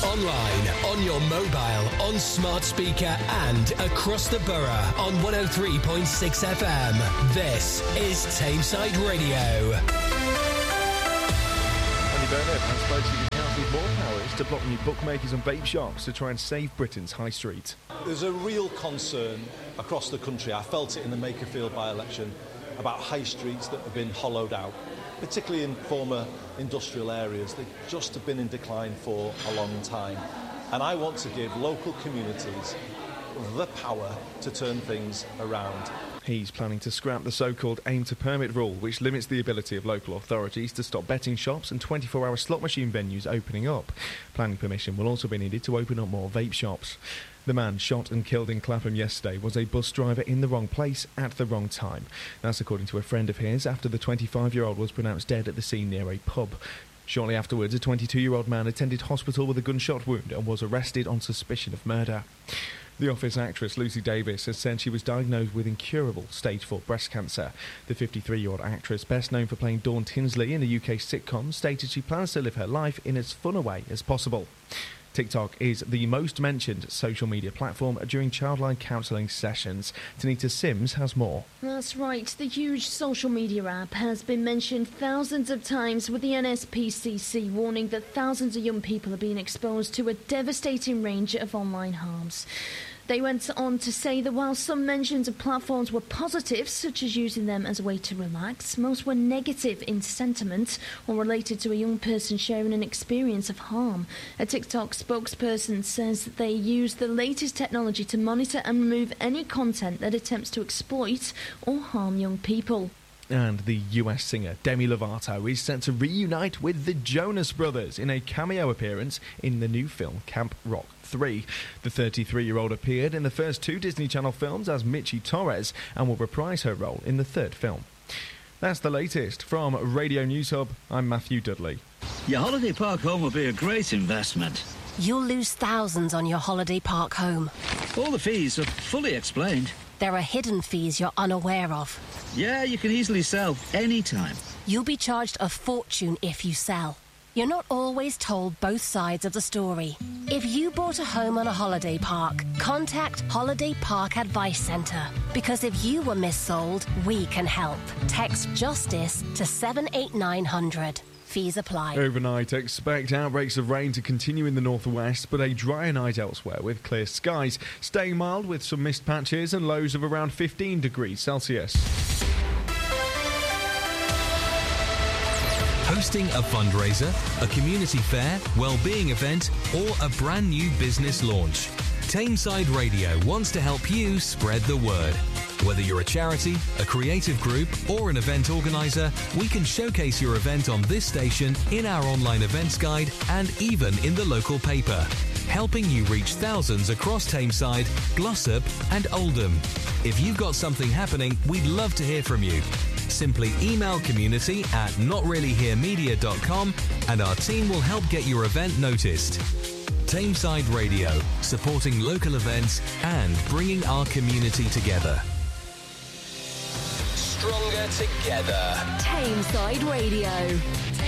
online, on your mobile, on smart speaker and across the borough on 103.6 FM. This is Tameside Radio. Andy Burnett has spoken to the council with more powers to block new bookmakers and vape shops to try and save Britain's high street. There's a real concern across the country. I felt it in the Makerfield by-election about high streets that have been hollowed out, particularly in former industrial areas. They just have been in decline for a long time. And I want to give local communities the power to turn things around. He's planning to scrap the so-called aim to permit rule, which limits the ability of local authorities to stop betting shops and 24-hour slot machine venues opening up. Planning permission will also be needed to open up more vape shops. The man shot and killed in Clapham yesterday was a bus driver in the wrong place at the wrong time. That's according to a friend of his after the 25-year-old was pronounced dead at the scene near a pub. Shortly afterwards, a 22-year-old man attended hospital with a gunshot wound and was arrested on suspicion of murder. The Office actress Lucy Davis has said she was diagnosed with incurable stage 4 breast cancer. The 53-year-old actress, best known for playing Dawn Tinsley in a UK sitcom, stated she plans to live her life in as fun a way as possible. TikTok is the most mentioned social media platform during childline counselling sessions. Tanita Sims has more. That's right. The huge social media app has been mentioned thousands of times, with the NSPCC warning that thousands of young people are being exposed to a devastating range of online harms. They went on to say that while some mentions of platforms were positive, such as using them as a way to relax, most were negative in sentiment or related to a young person sharing an experience of harm. A TikTok spokesperson says that they use the latest technology to monitor and remove any content that attempts to exploit or harm young people. And the US singer Demi Lovato is set to reunite with the Jonas Brothers in a cameo appearance in the new film Camp Rock 3. The 33-year-old appeared in the first 2 Disney Channel films as Michi Torres and will reprise her role in the 3rd film. That's the latest. From Radio News Hub, I'm Matthew Dudley. Your holiday park home will be a great investment. You'll lose thousands on your holiday park home. All the fees are fully explained. There are hidden fees you're unaware of. Yeah, you can easily sell anytime. You'll be charged a fortune if you sell. You're not always told both sides of the story. If you bought a home on a holiday park, contact Holiday Park Advice Centre. Because if you were missold, we can help. Text JUSTICE to 78900. Fees apply. Overnight, expect outbreaks of rain to continue in the northwest, but a drier night elsewhere with clear skies. Staying mild with some mist patches and lows of around 15 degrees Celsius. Hosting a fundraiser, a community fair, well-being event, or a brand new business launch. Tameside Radio wants to help you spread the word. Whether you're a charity, a creative group, or an event organiser, we can showcase your event on this station, in our online events guide, and even in the local paper. Helping you reach thousands across Tameside, Glossop, and Oldham. If you've got something happening, we'd love to hear from you. Simply email community@notreallyheremedia.com and our team will help get your event noticed. Tameside Radio, supporting local events and bringing our community together. Stronger together. Tameside Radio.